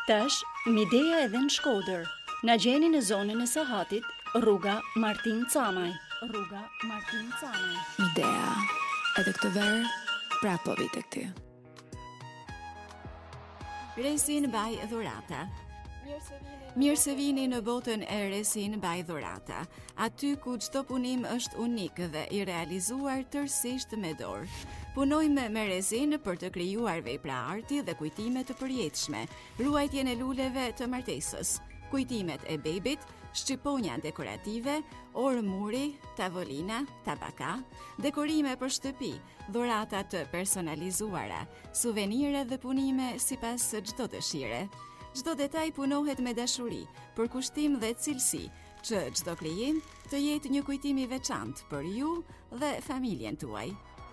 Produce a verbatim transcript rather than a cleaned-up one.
Tash, Midea edhe në Shkodër. Na gjeni në zonën e Sahatit, rruga Martin Camaj. Rruga Martin Camaj. Midea, edhe këtë verë, pra po vite këty. Resin by Dhurata. Mirë se vini në botën e Resin by Dhurata, aty ku çdo punim është unik dhe i realizuar tërësisht me dorë. Punojmë me resin për të krijuar vepra arti dhe kujtime të përjetshme, ruajtjen e luleve të martesës, kujtimet e bebit, shqiponja dekorative, orë muri, tavolina, tabaka, dekorime për shtëpi, dhurata të personalizuara, suvenire dhe punime sipas çdo dëshire. Çdo detaj punohet me dashuri, për kushtim dhe cilësi, që çdo klient të jetë një kujtim i veçantë për ju dhe familjen tuaj.